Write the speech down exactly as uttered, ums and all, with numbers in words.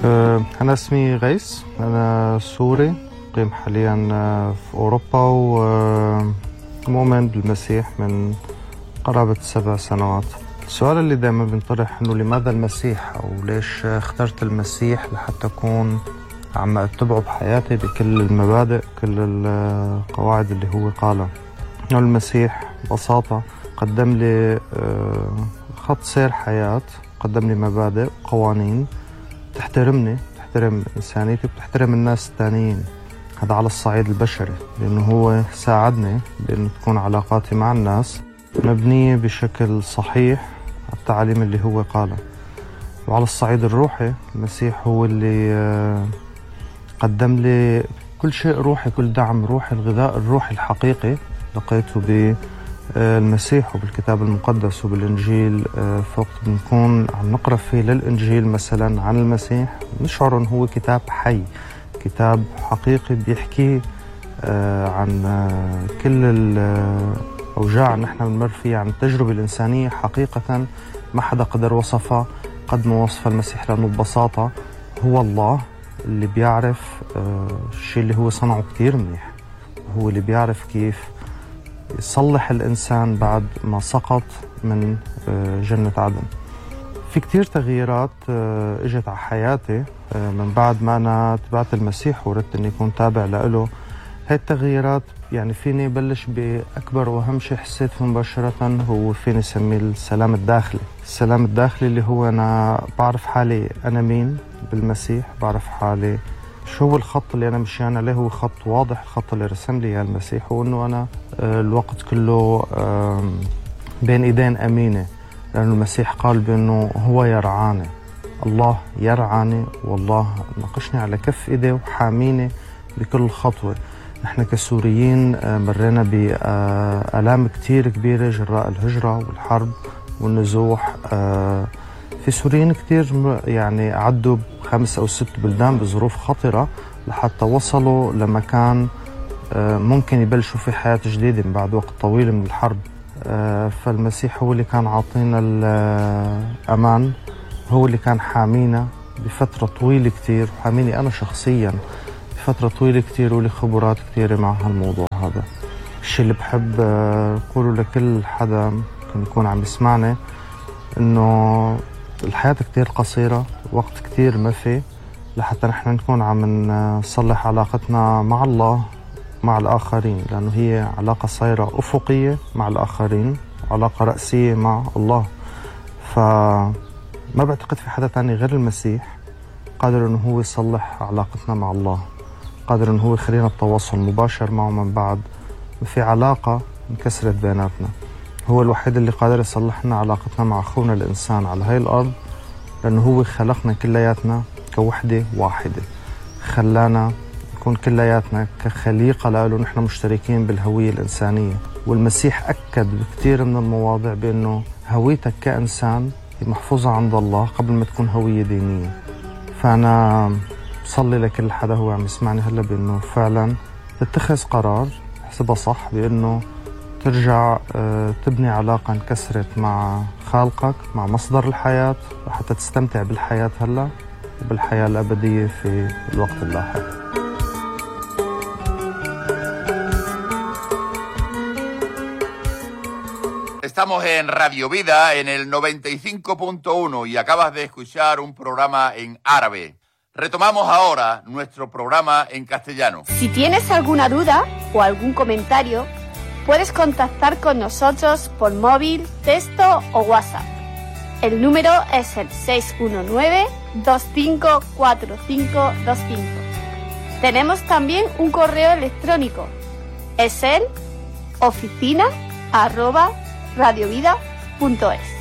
أنا اسمي غيث، أنا سوري مقيم حاليا في أوروبا ومؤمن بالمسيح من قرابة سبع سنوات. السؤال اللي دائما بنطرح إنه لماذا المسيح، أو ليش اخترت المسيح لحتى أكون عم أتبعه بحياتي بكل المبادئ كل القواعد اللي هو قالها. إنه المسيح ببساطة قدم لي خط سير حياة، قدم لي مبادئ وقوانين تحترمني، تحترم إنسانيتي وتحترم الناس التانيين. هذا على الصعيد البشري، لأنه هو ساعدني بأنه تكون علاقاتي مع الناس مبنية بشكل صحيح على التعاليم اللي هو قالها. وعلى الصعيد الروحي المسيح هو اللي قدم لي كل شيء روحي، كل دعم روحي، الغذاء الروحي الحقيقي لقيته بالمسيح وبالكتاب المقدس وبالإنجيل. فوقت بنكون عم نقرأ فيه للإنجيل مثلا عن المسيح نشعر أنه هو كتاب حي، كتاب حقيقي بيحكي عن كل الأوجاع اللي نحن بنمر فيها، عن التجربة الإنسانية حقيقة ما حدا قدر وصفها قد ما وصف المسيح، لأنه ببساطة هو الله اللي بيعرف الشيء اللي هو صنعه كتير منيح، هو اللي بيعرف كيف يصلح الإنسان بعد ما سقط من جنة عدن. في كتير تغييرات اجت على حياتي من بعد ما أنا تبعت المسيح وردت أني أكون تابع له. هاي التغييرات يعني فيني بلش بأكبر وأهم شيء حسيت فيه مباشرة هو فيني سميه السلام الداخلي. السلام الداخلي اللي هو أنا بعرف حالي أنا مين بالمسيح، بعرف حالي شو هو الخط اللي أنا مشيان عليه، هو خط واضح، الخط اللي رسم لي المسيح، وأنه أنا الوقت كله بين إيدين أمينة، لأن المسيح قال بأنه هو يرعاني، الله يرعاني والله ناقشني على كف إيديه وحاميني بكل خطوة. نحن كسوريين مرينا بآلام كتير كبيرة جراء الهجرة والحرب والنزوح. في سوريين كتير يعني عدوا بخمس أو ست بلدان بظروف خطرة لحتى وصلوا لمكان ممكن يبلشوا في حياة جديدة من بعد وقت طويل من الحرب. فالمسيح هو اللي كان عاطينا الأمان، هو اللي كان حامينا بفترة طويلة كتير، وحاميني أنا شخصياً بفترة طويلة كتير، ولي خبرات كتيرة مع هالموضوع هذا. الشيء اللي بحب أقوله لكل حدا ممكن يكون عم يسمعني إنه الحياة كتير قصيرة، وقت كتير ما في لحتى نحن نكون عم نصلح علاقتنا مع الله مع الآخرين، لأنه هي علاقة صايرة أفقية مع الآخرين، علاقة رأسية مع الله. فما بعتقد في حدا تاني غير المسيح قادر أنه هو يصلح علاقتنا مع الله، قادر أنه هو يخلينا التواصل مباشر معه من بعد في علاقة انكسرت بيناتنا. هو الوحيد اللي قادر يصلحنا علاقتنا مع أخونا الإنسان على هاي الأرض، لأنه هو خلقنا كلياتنا كوحدة واحدة، خلانا نكون كلياتنا كخليقة له، نحن مشتركين بالهوية الإنسانية. والمسيح أكد بكثير من المواضع بأنه هويتك كإنسان هي محفوظة عند الله قبل ما تكون هوية دينية. فأنا بصلي لكل حدا هو عم يسمعني هلا بأنه فعلا تتخذ قرار حسبها صح، بأنه ترجع تبني علاقة انكسرت مع خالقك، مع مصدر الحياة، حتى تستمتع بالحياة هلا وبالحياة الأبدية في الوقت اللاحق. Estamos en Radio Vida en el noventa y cinco punto uno y acabas de escuchar un programa en árabe. Retomamos ahora nuestro programa en castellano. Si tienes alguna duda o algún comentario, puedes contactar con nosotros por móvil, texto o WhatsApp. El número es el seis uno nueve, dos cinco cuatro cinco dos cinco. Tenemos también un correo electrónico. Es el oficina arroba radiovida punto es.